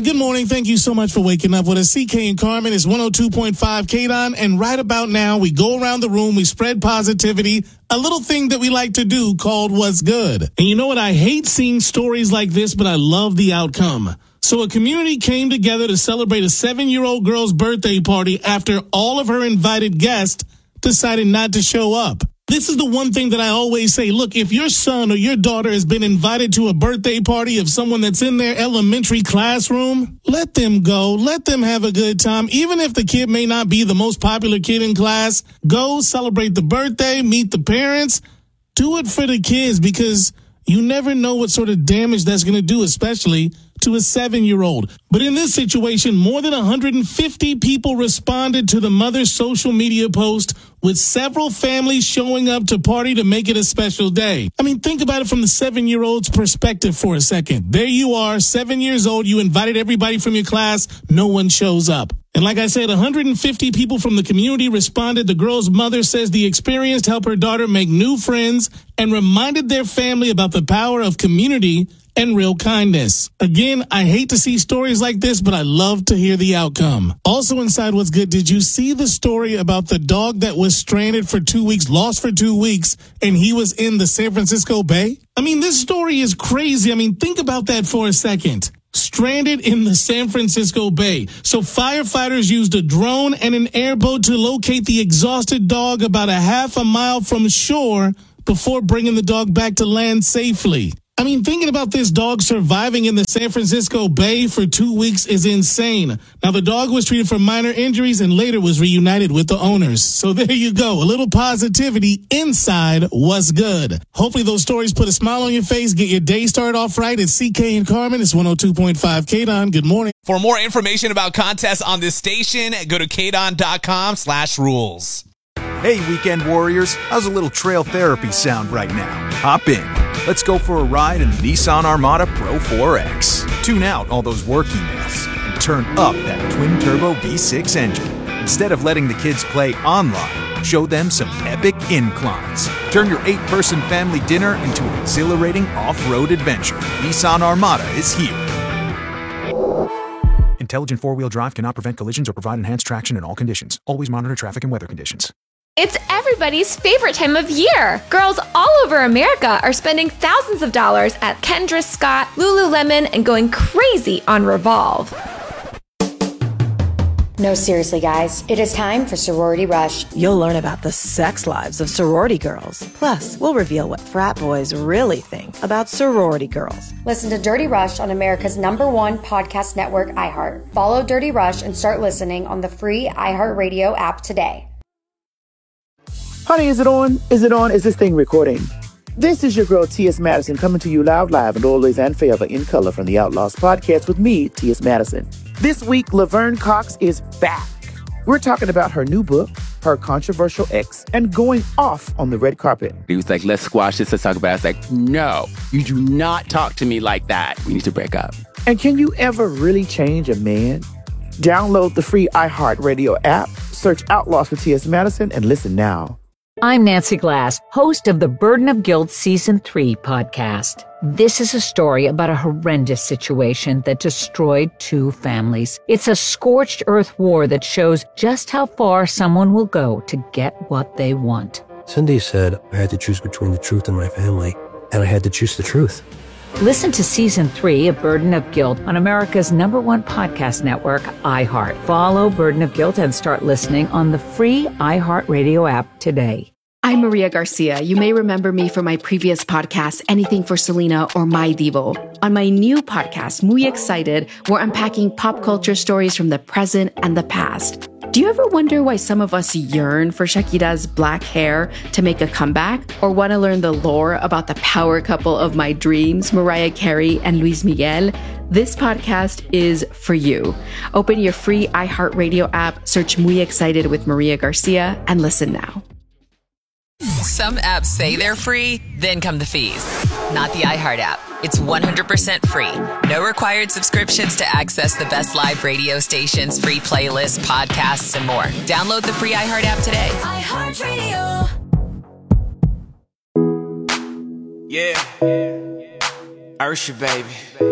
good morning. Thank you so much for waking up with us. CK and Carmen is 102.5 KDON, and right about now, we go around the room, we spread positivity, a little thing that we like to do called What's Good. And you know what? I hate seeing stories like this, but I love the outcome. So a community came together to celebrate a 7-year-old girl's birthday party after all of her invited guests decided not to show up. This is the one thing that I always say. Look, if your son or your daughter has been invited to a birthday party of someone that's in their elementary classroom, let them go. Let them have a good time. Even if the kid may not be the most popular kid in class, go celebrate the birthday, meet the parents. Do it for the kids because you never know what sort of damage that's going to do, especially to a 7-year-old. But in this situation, more than 150 people responded to the mother's social media post, with several families showing up to party to make it a special day. I mean, think about it from the 7-year-old's perspective for a second. There you are, 7 years old. You invited everybody from your class. No one shows up. And like I said, 150 people from the community responded. The girl's mother says the experience helped her daughter make new friends and reminded their family about the power of community and real kindness. Again, I hate to see stories like this, but I love to hear the outcome. Also inside What's Good, did you see the story about the dog that was stranded for 2 weeks, lost for 2 weeks, and he was in the San Francisco Bay? I mean, this story is crazy. I mean, think about that for a second. Stranded in the San Francisco Bay. So firefighters used a drone and an airboat to locate the exhausted dog about a half a mile from shore before bringing the dog back to land safely. I mean, thinking about this dog surviving in the San Francisco Bay for 2 weeks is insane. Now, the dog was treated for minor injuries and later was reunited with the owners. So there you go. A little positivity inside What's Good. Hopefully those stories put a smile on your face, get your day started off right. It's CK and Carmen. It's 102.5 KDON. Good morning. For more information about contests on this station, go to KDON.com/rules. Hey, weekend warriors. How's a little trail therapy sound right now? Hop in. Let's go for a ride in the Nissan Armada Pro 4X. Tune out all those work emails and turn up that twin-turbo V6 engine. Instead of letting the kids play online, show them some epic inclines. Turn your 8-person family dinner into an exhilarating off-road adventure. Nissan Armada is here. Intelligent four-wheel drive cannot prevent collisions or provide enhanced traction in all conditions. Always monitor traffic and weather conditions. It's everybody's favorite time of year. Girls all over America are spending thousands of dollars at Kendra Scott, Lululemon, and going crazy on Revolve. No, seriously, guys. It is time for Sorority Rush. You'll learn about the sex lives of sorority girls. Plus, we'll reveal what frat boys really think about sorority girls. Listen to Dirty Rush on America's #1 podcast network, iHeart. Follow Dirty Rush and start listening on the free iHeartRadio app today. Honey, is it on? Is it on? Is this thing recording? This is your girl, T.S. Madison, coming to you loud, live, and always and forever in color from the Outlaws podcast with me, T.S. Madison. This week, Laverne Cox is back. We're talking about her new book, her controversial ex, and going off on the red carpet. He was like, let's squash this, let's talk about it. I was like, no, you do not talk to me like that. We need to break up. And can you ever really change a man? Download the free iHeartRadio app, search Outlaws for T.S. Madison, and listen now. I'm Nancy Glass, host of the Burden of Guilt Season 3 podcast. This is a story about a horrendous situation that destroyed 2 families. It's a scorched earth war that shows just how far someone will go to get what they want. Cindy said I had to choose between the truth and my family, and I had to choose the truth. Listen to Season 3 of Burden of Guilt on America's #1 podcast network, iHeart. Follow Burden of Guilt and start listening on the free iHeartRadio app today. I'm Maria Garcia. You may remember me from my previous podcast, Anything for Selena or My Divo. On my new podcast, Muy Excited, we're unpacking pop culture stories from the present and the past. Do you ever wonder why some of us yearn for Shakira's black hair to make a comeback? Or want to learn the lore about the power couple of my dreams, Mariah Carey and Luis Miguel? This podcast is for you. Open your free iHeartRadio app, search Muy Excited with Maria Garcia, and listen now. Some apps say they're free, then come the fees. Not the iHeart app. It's 100% free. No required subscriptions to access the best live radio stations, free playlists, podcasts, and more. Download the free iHeart app today. iHeartRadio. Yeah. Ursha, baby.